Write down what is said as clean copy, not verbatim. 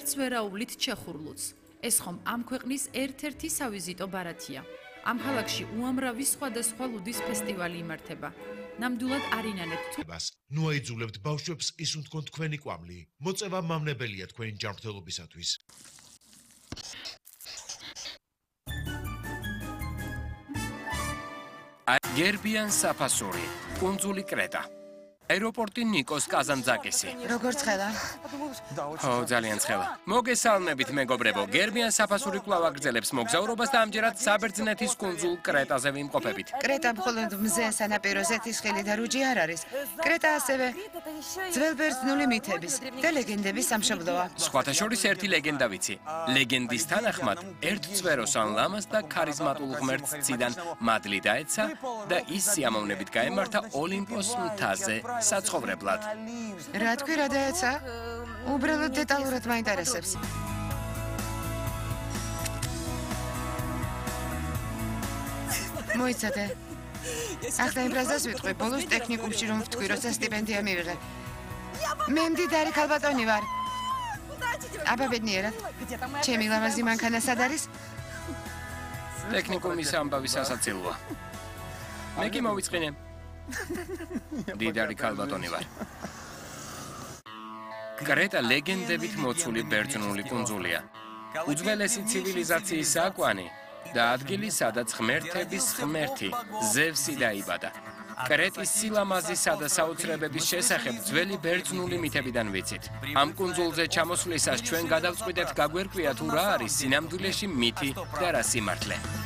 ვერაუვლით ჩეხურლუც. ეს ხომ ამ ქვეყნის ერთ-ერთი სავიზიტო ბარათია. ამ ქალაქში უამრავი სხვადასხვა ლუდის ფესტივალი იმართება. ნამდვილად არ ინანებთ თუ ნუ აიძულებთ ბავშვებს ისუნ თქვენ თქვენი კვამლი. მოწევა მამნებელია თქვენი ჯანმრთელობისათვის. გერბიან საფასური, კუნძული კრეტა. აეროპორტი ნიკოს კაზანძაკისი. როგორც ხელა? ო, ძალიან ცხელა. მოგესალმებით, მეგობრებო. გერბიან საფასური კვლავ აგრძელებს მოგზაურობას და ამჯერად საბერძნეთის კუნძულ კრეტაზე ვიმყოფებით. კრეტა მხოლოდ მზე სანაპიროზე თისხილი და რუჯი არ არის. კრეტა ასევე ძველბერძნული მითების და ლეგენდების სამშობლოა. სხვათა შორის ერთი ლეგენდა ვიცი. ლეგენდის თანახმად, ერთ წვეროს ან ლამას და ქარიზმატულ ღმერთს ციდან მადლი დაეცა და ის სიამოვნებით გაემართა ოლიმპოს მთაზე საცხოვრებლად. რა თქვი რა დაეცა? უბრალოდ დეტალურად მაინტერესებს. მოიცადე. ახლა იმ ფრაზას ვიტყვი, ბოლოს ტექნიკუმში რომ ვთქვი, როცა სტიპენდია მივიღე. მე მდიდარი ქალბატონი ვარ. აბა ბედნიერად. ჩემი ლამაზი მანქანა სად არის? ტექნიკუმის ამბავი სასაცილოა. მე კი მოვიწყინე. მდიდარი ქალბატონი ვარ. კრეტა ლეგენდებით მოცული ბერძნული კუნძულია. უძველესი ცივილიზაციის საკვანი და ადგილი, სადაც ღმერთების ღმერთი ზევსი დაიბადა. კრეტის სილამაზისა და საოცრებების შესახებ ძველი ბერძნული მითებიდან ვიცით. ამ კუნძულზე ჩამოსვლისას ჩვენ გადავწყვიტეთ გაგვერკვია თუ რა არის სინამდვილეში მითი და რა სიმართლე.